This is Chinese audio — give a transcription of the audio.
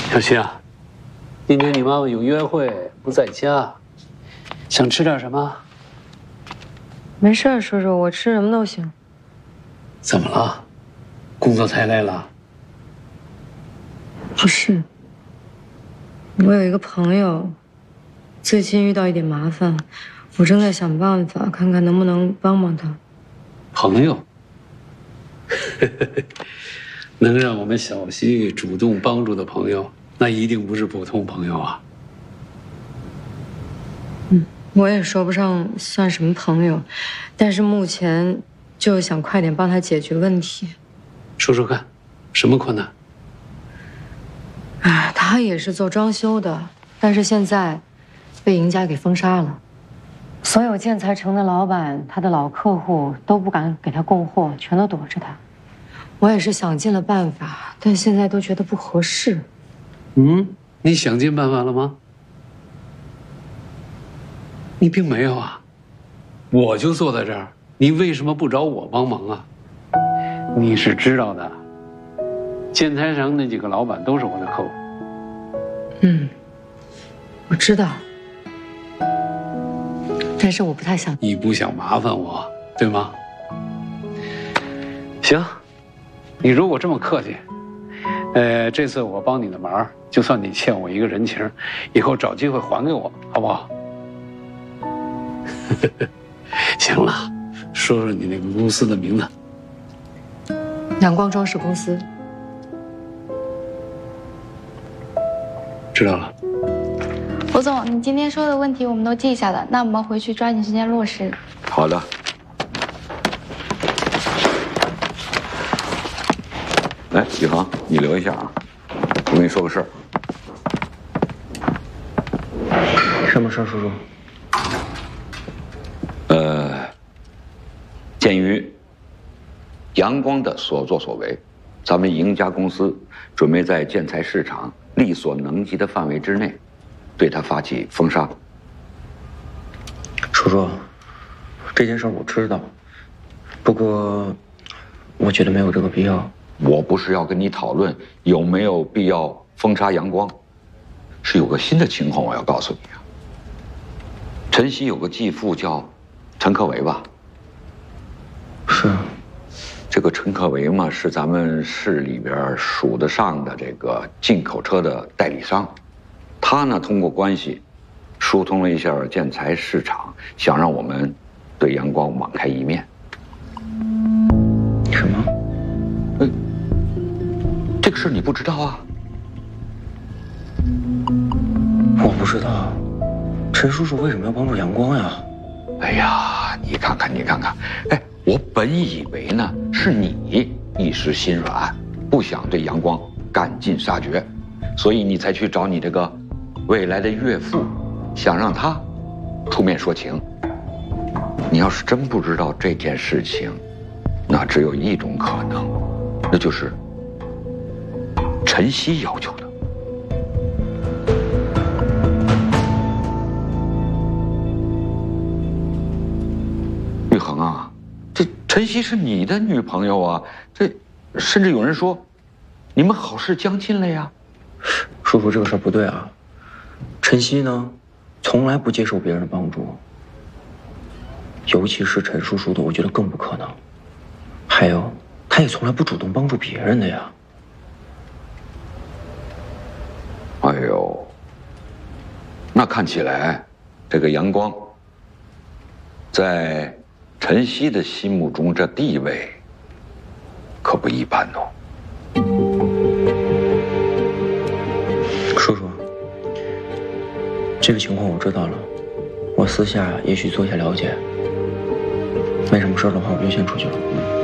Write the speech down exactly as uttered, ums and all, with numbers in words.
小希啊，今天你妈妈有约会，不在家，想吃点什么？ 没事儿，叔叔，我吃什么都行。 怎么了？工作太累了？ 不是，我有一个朋友，最近遇到一点麻烦，我正在想办法，看看能不能帮帮他。 朋友，能让我们小希主动帮助的朋友，那一定不是普通朋友啊。 嗯，我也说不上算什么朋友，但是目前就想快点帮他解决问题。 说说看，什么困难？ 啊，他也是做装修的，但是现在被赢家给封杀了。所有建材城的老板，他的老客户都不敢给他供货，全都躲着他。我也是想尽了办法，但现在都觉得不合适。 嗯，你想尽办法了吗？你并没有啊，我就坐在这儿，你为什么不找我帮忙啊？你是知道的，建材城那几个老板都是我的客户。 嗯，我知道，但是我不太想。 你不想麻烦我，对吗？行，你如果这么客气，呃，这次我帮你的忙，就算你欠我一个人情，以后找机会还给我，好不好？行了，说说你那个公司的名字。 阳光装饰公司。 知道了。 胡总，你今天说的问题我们都记下了，那我们回去抓紧时间落实。 好的。来，宇航，你留一下啊，我跟你说个事儿。 什么事儿，叔叔？ 呃，鉴于阳光的所作所为，咱们赢家公司准备在建材市场力所能及的范围之内，对他发起封杀。 叔叔，这件事我知道，不过我觉得没有这个必要。 我不是要跟你讨论有没有必要封杀阳光，是有个新的情况我要告诉你啊。陈曦有个继父叫陈克维吧？ 是。 这个陈克维嘛，是咱们市里边数得上的这个进口车的代理商。他呢，通过关系疏通了一下建材市场，想让我们对阳光网开一面。 什么？ 哎，这个事你不知道啊？ 我不知道。陈叔叔为什么要帮助阳光呀？ 哎呀，你看看，你看看，哎，我本以为呢是你一时心软，不想对阳光赶尽杀绝，所以你才去找你这个未来的岳父，想让他出面说情。你要是真不知道这件事情，那只有一种可能，那就是陈曦要求的。玉衡啊，这陈曦是你的女朋友啊，这甚至有人说，你们好事将近了呀。 叔叔，这个事儿不对啊。陈曦呢，从来不接受别人的帮助，尤其是陈叔叔的，我觉得更不可能。还有，他也从来不主动帮助别人的呀。 哎呦，那看起来，这个阳光在陈曦的心目中这地位可不一般哦。 叔叔，这个情况我知道了，我私下也许做一下了解。没什么事的话，我就先出去了。嗯。